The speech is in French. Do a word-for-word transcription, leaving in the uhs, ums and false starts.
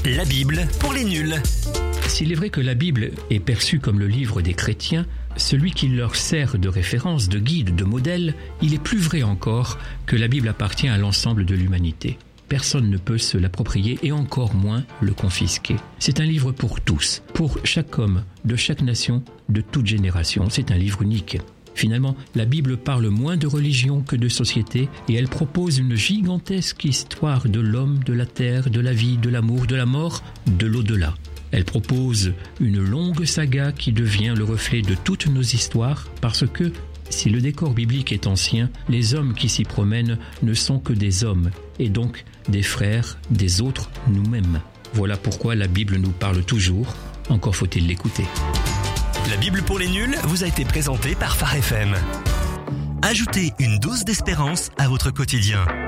La Bible pour les nuls. S'il est vrai que la Bible est perçue comme le livre des chrétiens, celui qui leur sert de référence, de guide, de modèle, il est plus vrai encore que la Bible appartient à l'ensemble de l'humanité. Personne ne peut se l'approprier et encore moins le confisquer. C'est un livre pour tous, pour chaque homme, de chaque nation, de toute génération. C'est un livre unique. Finalement, la Bible parle moins de religion que de société et elle propose une gigantesque histoire de l'homme, de la terre, de la vie, de l'amour, de la mort, de l'au-delà. Elle propose une longue saga qui devient le reflet de toutes nos histoires parce que, si le décor biblique est ancien, les hommes qui s'y promènent ne sont que des hommes et donc des frères des autres nous-mêmes. Voilà pourquoi la Bible nous parle toujours, encore faut-il l'écouter. La Bible pour les nuls vous a été présentée par Phare F M. Ajoutez une dose d'espérance à votre quotidien.